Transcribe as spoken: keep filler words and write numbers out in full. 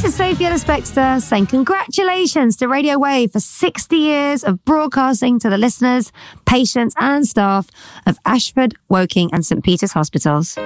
This is Sophie Ellis-Bextor saying congratulations to Radio Wave for sixty years of broadcasting to the listeners, patients and staff of Ashford, Woking and St Peter's Hospitals.